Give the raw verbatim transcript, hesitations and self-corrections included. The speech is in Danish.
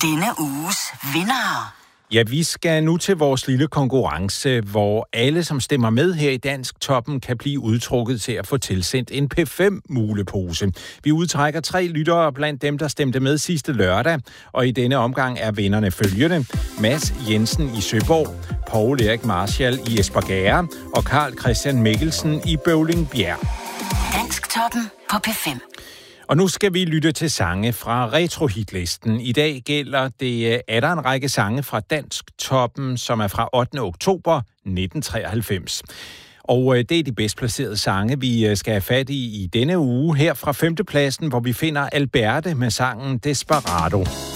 Denne uges vinder. Ja, vi skal nu til vores lille konkurrence, hvor alle, som stemmer med her i Dansk Toppen, kan blive udtrukket til at få tilsendt en P fem mulepose. Vi udtrækker tre lyttere blandt dem, der stemte med sidste lørdag, og i denne omgang er vinderne følgende: Mads Jensen i Søborg, Poul Erik Marshall i Espergærde og Carl Christian Mikkelsen i Bøvlingbjerg. Dansk Toppen på P fem. Og nu skal vi lytte til sange fra Retro-hitlisten. I dag gælder det, er der en række sange fra Dansk Toppen, som er fra ottende oktober nitten treoghalvfems. Og det er de bedst placerede sange, vi skal have fat i i denne uge. Her fra femtepladsen, hvor vi finder Alberte med sangen Desperado.